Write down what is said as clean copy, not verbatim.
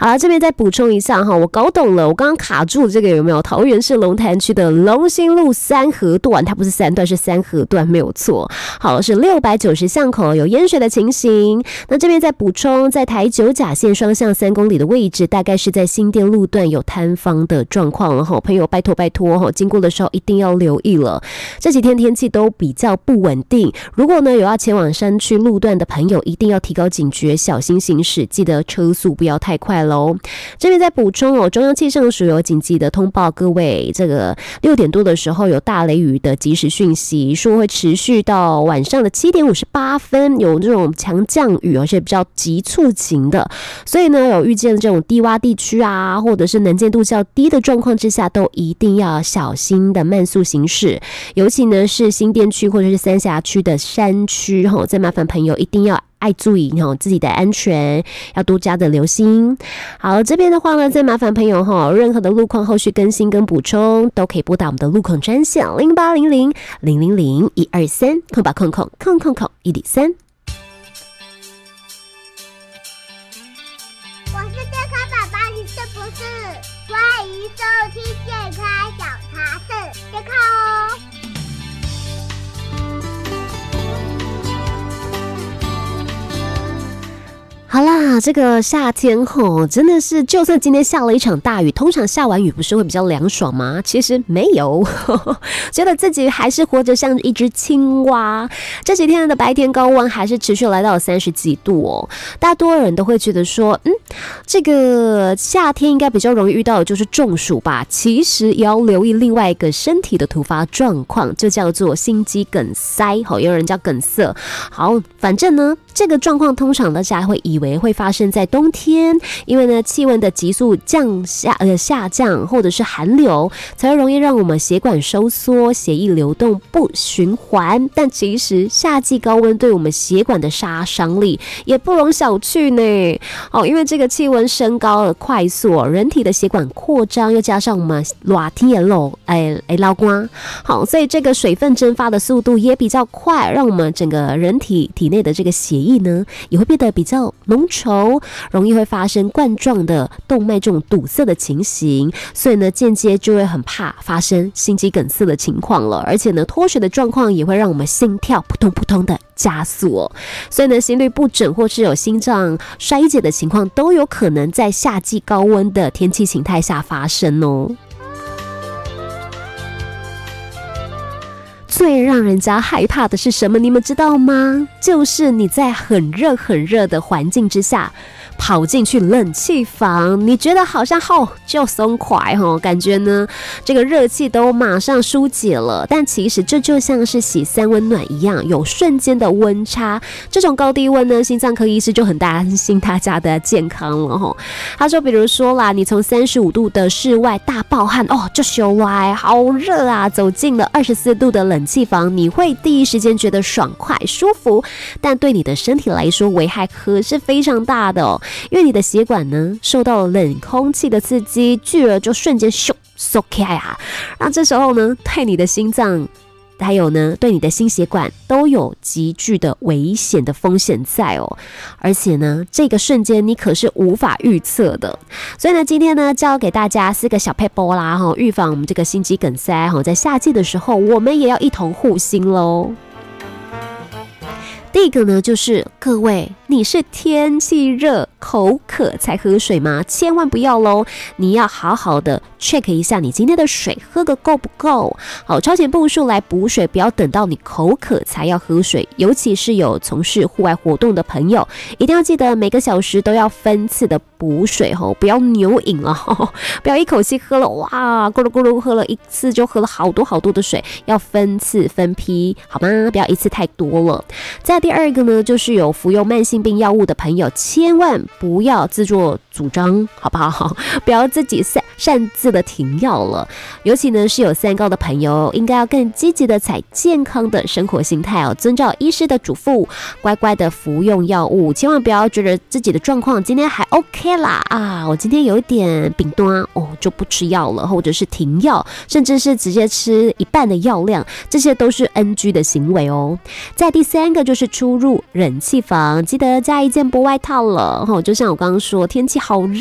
好了，这边再补充一下哈，我搞懂了，我刚刚卡住这个有没有？桃园市龙潭区的龙兴路3河段，它不是3段，是3河段，没有错。好，是690巷口有淹水的情形。那这边再补充，在台九甲线双向3公里的位置，大概是在新店路段有坍方的状况了哈，朋友拜托经过的时候一定要留意了。这几天天气都比较不稳定，如果呢有要前往山区路段的朋友，一定要提高警觉，小心行驶，记得车速不要太快喽。这边再补充哦，中央气象署有紧急的通报各位，这个6点多的时候有大雷雨的即时讯息，说会持续到晚上的7点58分，有这种强降雨，而且比较急促型的，所以呢有遇见这种低洼地区啊，或者是能见度较低的状况之下，都一定要小心的慢速行驶，尤其呢是新店区或者是三峡区的山区，再麻烦朋友一定要爱注意自己的安全，要多加的留心。好，这边的话呢，再麻烦朋友任何的路况后续更新跟补充，都可以拨打我们的路况专线0800-000-123，空吧空103。 我是健康宝宝，你是不是？欢迎收听健康小茶室，健康哦。 好啦，这个夏天真的是，就算今天下了一场大雨，通常下完雨不是会比较凉爽吗？其实没有，觉得自己还是活着像一只青蛙。这几天的白天高温还是持续来到30几度哦。大多人都会觉得说，这个夏天应该比较容易遇到的就是中暑吧。其实也要留意另外一个身体的突发状况，就叫做心肌梗塞，有人叫梗塞。好，反正呢，这个状况通常大家会以为会发生在冬天，因为呢气温的急速下降或者是寒流，才会容易让我们血管收缩，血液流动不循环。但其实夏季高温对我们血管的杀伤力也不容小觑呢。因为这个气温升高了快速，人体的血管扩张，又加上我们热天的流汗，好，所以这个水分蒸发的速度也比较快，让我们整个人体内的这个血液呢也会变得比较浓稠，容易会发生冠状的动脉这种堵塞的情形，所以呢间接就会很怕发生心肌梗塞的情况了。而且呢脱水的状况也会让我们心跳扑通扑通的加速所以呢心律不整或是有心脏衰竭的情况都有可能在夏季高温的天气形态下发生哦。最让人家害怕的是什么？你们知道吗？就是你在很热的环境之下跑进去冷气房，你觉得好像就松快感觉呢这个热气都马上疏解了，但其实这就像是洗3温暖一样，有瞬间的温差。这种高低温呢，心脏科医师就很担心大家的健康了他说比如说啦，你从35度的室外大暴汗就修歪，好热啊，走进了24度的冷气房，你会第一时间觉得爽快舒服，但对你的身体来说危害可是非常大的因为你的血管呢受到冷空气的刺激，巨而就瞬间咻缩开啊，那这时候呢对你的心脏还有呢对你的心血管都有极具的危险的风险在而且呢这个瞬间你可是无法预测的。所以呢今天呢教给大家4个小撇步啦预防我们这个心肌梗塞在夏季的时候我们也要一同护心咯。第一个呢就是各位，你是天气热口渴才喝水吗？千万不要咯，你要好好的 check 一下你今天的水喝个够不够。好，超前步数来补水，不要等到你口渴才要喝水，尤其是有从事户外活动的朋友，一定要记得每个小时都要分次的补水不要牛饮了不要一口气喝了哇咕噜咕噜喝了一次就喝了好多的水，要分次分批好吗？不要一次太多了。再第二个呢，就是有服用慢性病药物的朋友，千万不要自作主张，好不好？不要自己擅自的停药了。尤其呢是有3高的朋友，应该要更积极的采健康的生活心态遵照医师的嘱咐，乖乖的服用药物，千万不要觉得自己的状况今天还 OK 啦我今天有一点病端就不吃药了，或者是停药，甚至是直接吃一半的药量，这些都是 NG 的行为再第3个就是出入冷气房，记得加一件薄外套了就像我刚刚说，天气好热